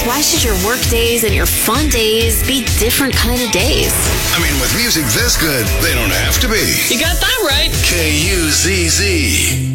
Why should your work days and your fun days be different kind of days? I mean, with music this good, they don't have to be. You got that right. KUZZ.